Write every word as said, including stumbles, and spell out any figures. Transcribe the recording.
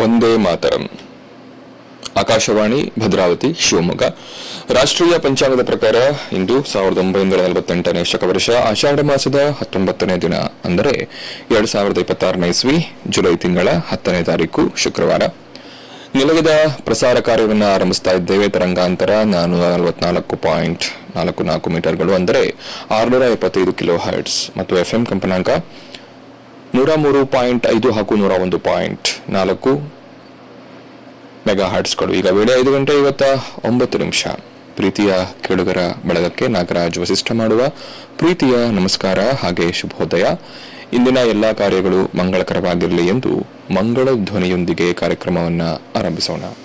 ಒಂದೇ ಮಾತರಂ. ಆಕಾಶವಾಣಿ ಭದ್ರಾವತಿ ಶಿವಮೊಗ್ಗ. ರಾಷ್ಟ್ರೀಯ ಪಂಚಾಂಗದ ಪ್ರಕಾರ ಇಂದು ಸಾವಿರದ ಒಂಬೈನೂರ ನಲವತ್ತೆಂಟನೇ ಶಕವರ್ಷ ಆಷಾಢ ಮಾಸದ ಹತ್ತೊಂಬತ್ತನೇ ದಿನ, ಅಂದರೆ ಎರಡ್ ಸಾವಿರದ ಇಪ್ಪತ್ತಾರನೇ ಇಸ್ವಿ ಜುಲೈ ತಿಂಗಳ ಹತ್ತನೇ ತಾರೀಕು ಶುಕ್ರವಾರ. ನಿಲಯದ ಪ್ರಸಾರ ಕಾರ್ಯವನ್ನು ಆರಂಭಿಸ್ತಾ ಇದ್ದೇವೆ. ತರಂಗಾಂತರ ನಾನ್ನೂರ ನಲವತ್ನಾಲ್ಕು ಪಾಯಿಂಟ್ ನಾಲ್ಕು ನಾಲ್ಕು ಮೀಟರ್ಗಳು, ಅಂದರೆ ಆರುನೂರ ಎಪ್ಪತ್ತೈದು ಕಿಲೋ ಹರ್ಟ್ಸ್, ಮತ್ತು ಎಫ್ಎಂ ಕಂಪನಾಂಕ ನೂರ ಮೂರು ಪಾಯಿಂಟ್ ಐದು ಹಾಗೂ ನೂರ ಒಂದು ಪಾಯಿಂಟ್ ನಾಲ್ಕು ಮೆಗಾ ಹರ್ಟ್ಸ್ಗಳು. ಈಗ ವೇಳೆ ಐದು ಗಂಟೆ ಐವತ್ತ ಒಂಬತ್ತು ನಿಮಿಷ. ಪ್ರೀತಿಯ ಕೇಳುಗರ ಬಳಗಕ್ಕೆ ನಾಗರಾಜ್ ವಸಿಷ್ಠ ಮಾಡುವ ಪ್ರೀತಿಯ ನಮಸ್ಕಾರ ಹಾಗೆ ಶುಭೋದಯ. ಇಂದಿನ ಎಲ್ಲಾ ಕಾರ್ಯಗಳು ಮಂಗಳಕರವಾಗಿರಲಿ ಎಂದು ಮಂಗಳ ಧ್ವನಿಯೊಂದಿಗೆ ಕಾರ್ಯಕ್ರಮವನ್ನು ಆರಂಭಿಸೋಣ.